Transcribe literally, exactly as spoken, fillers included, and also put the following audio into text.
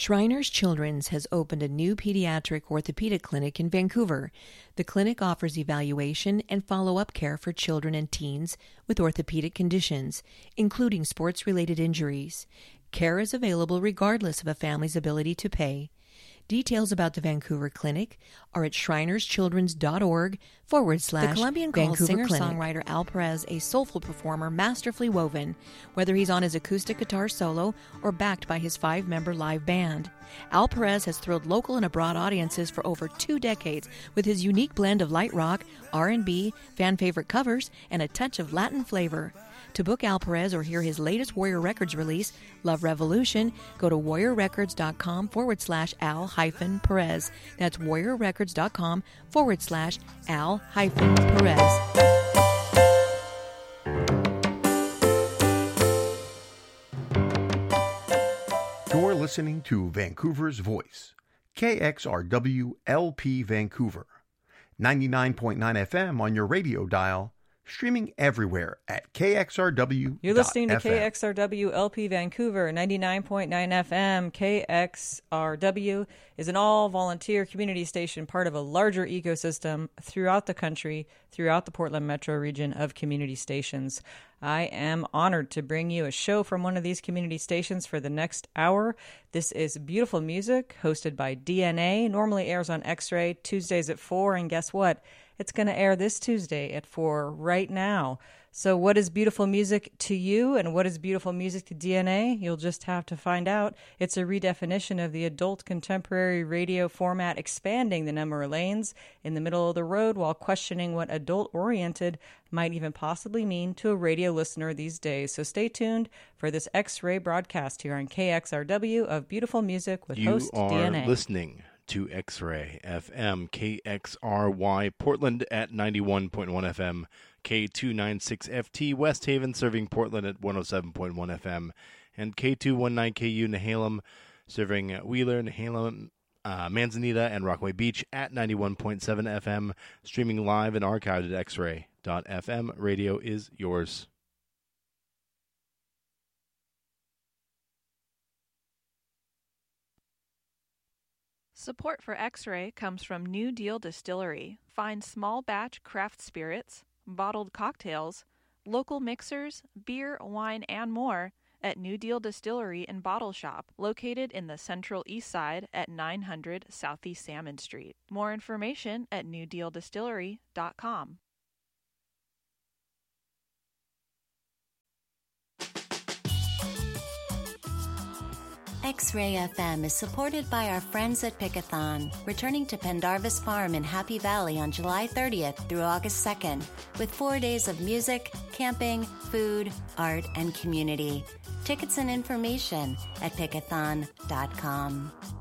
Shriners Children's has opened a new pediatric orthopedic clinic in Vancouver. The clinic offers evaluation and follow-up care for children and teens with orthopedic conditions, including sports-related injuries. Care is available regardless of a family's ability to pay. Details about the Vancouver Clinic are at shrinerschildrens.org forward slash The Colombian calls singer-songwriter Al Perez a soulful performer masterfully woven, whether he's on his acoustic guitar solo or backed by his five-member live band. Al Perez has thrilled local and abroad audiences for over two decades with his unique blend of light rock, R and B, fan-favorite covers, and a touch of Latin flavor. To book Al Perez or hear his latest Warrior Records release, Love Revolution, go to warriorrecords.com forward slash Al hyphen Perez. That's warriorrecords.com forward slash Al hyphen Perez. You're listening to Vancouver's Voice, K X R W L P Vancouver, ninety-nine point nine F M on your radio dial, streaming everywhere at K X R W. You're listening to K X R W L P Vancouver, ninety-nine point nine F M. K X R W is an all-volunteer community station, part of a larger ecosystem throughout the country, throughout the Portland metro region of community stations. I am honored to bring you a show from one of these community stations for the next hour. This is Beautiful Music, hosted by D N A. Normally airs on X-Ray Tuesdays at four, and guess what? It's going to air this Tuesday at four right now. So what is beautiful music to you, and what is beautiful music to D N A? You'll just have to find out. It's a redefinition of the adult contemporary radio format, expanding the number of lanes in the middle of the road while questioning what adult-oriented might even possibly mean to a radio listener these days. So stay tuned for this X-Ray broadcast here on K X R W of Beautiful Music with you host D N A. You are listening to X-Ray F M, K X R Y, Portland at ninety-one point one F M, K two ninety-six F T, West Haven serving Portland at one oh seven point one F M, and K two nineteen K U Nehalem serving Wheeler, Nehalem, uh, Manzanita, and Rockaway Beach at ninety-one point seven F M, streaming live and archived at x ray dot f m. Radio is yours. Support for X-Ray comes from New Deal Distillery. Find small batch craft spirits, bottled cocktails, local mixers, beer, wine, and more at New Deal Distillery and Bottle Shop, located in the Central East Side at nine hundred Southeast Salmon Street. More information at new deal distillery dot com. X-Ray F M is supported by our friends at Pickathon, returning to Pendarvis Farm in Happy Valley on July thirtieth through August second, with four days of music, camping, food, art, and community. Tickets and information at pickathon dot com.